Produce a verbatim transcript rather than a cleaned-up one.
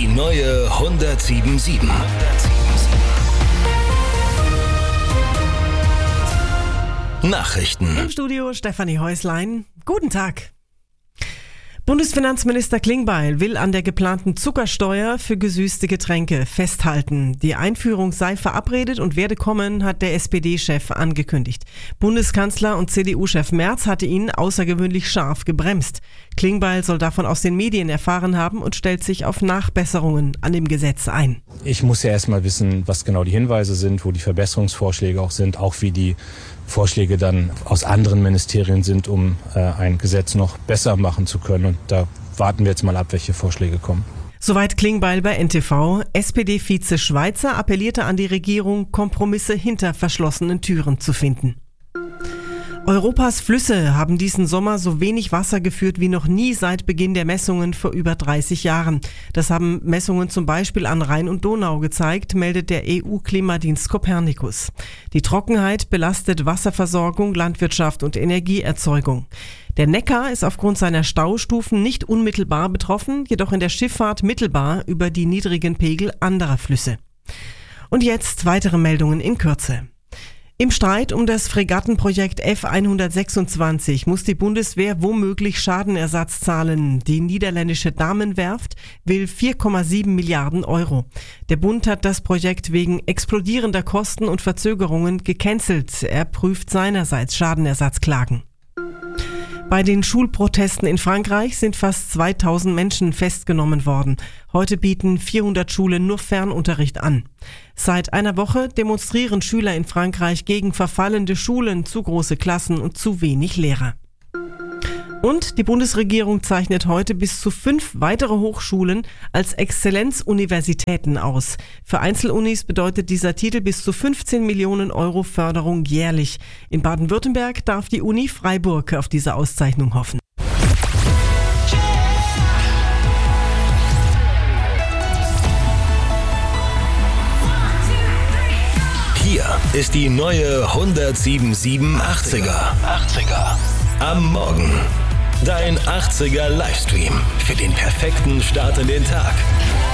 neue hundertsieben sieben. Nachrichten. Im Studio Stefanie Häuslein. Guten Tag. Bundesfinanzminister Klingbeil will an der geplanten Zuckersteuer für gesüßte Getränke festhalten. Die Einführung sei verabredet und werde kommen, hat der S P D-Chef angekündigt. Bundeskanzler und C D U-Chef Merz hatte ihn außergewöhnlich scharf gebremst. Klingbeil soll davon aus den Medien erfahren haben und stellt sich auf Nachbesserungen an dem Gesetz ein. Ich muss ja erstmal wissen, was genau die Hinweise sind, wo die Verbesserungsvorschläge auch sind, auch wie die Vorschläge dann aus anderen Ministerien sind, um äh, ein Gesetz noch besser machen zu können. Und da warten wir jetzt mal ab, welche Vorschläge kommen. Soweit Klingbeil bei N T V. S P D-Vize Schweizer appellierte an die Regierung, Kompromisse hinter verschlossenen Türen zu finden. Europas Flüsse haben diesen Sommer so wenig Wasser geführt wie noch nie seit Beginn der Messungen vor über dreißig Jahren. Das haben Messungen zum Beispiel an Rhein und Donau gezeigt, meldet der E U-Klimadienst Copernicus. Die Trockenheit belastet Wasserversorgung, Landwirtschaft und Energieerzeugung. Der Neckar ist aufgrund seiner Staustufen nicht unmittelbar betroffen, jedoch in der Schifffahrt mittelbar über die niedrigen Pegel anderer Flüsse. Und jetzt weitere Meldungen in Kürze. Im Streit um das Fregattenprojekt F hundertsechsundzwanzig muss die Bundeswehr womöglich Schadenersatz zahlen. Die niederländische Damenwerft will vier Komma sieben Milliarden Euro. Der Bund hat das Projekt wegen explodierender Kosten und Verzögerungen gecancelt. Er prüft seinerseits Schadenersatzklagen. Bei den Schulprotesten in Frankreich sind fast zweitausend Menschen festgenommen worden. Heute bieten vierhundert Schulen nur Fernunterricht an. Seit einer Woche demonstrieren Schüler in Frankreich gegen verfallende Schulen, zu große Klassen und zu wenig Lehrer. Und die Bundesregierung zeichnet heute bis zu fünf weitere Hochschulen als Exzellenzuniversitäten aus. Für Einzelunis bedeutet dieser Titel bis zu fünfzehn Millionen Euro Förderung jährlich. In Baden-Württemberg darf die Uni Freiburg auf diese Auszeichnung hoffen. Hier ist die neue hundertsieben sieben achtziger. Am Morgen. Dein achtziger Livestream für den perfekten Start in den Tag.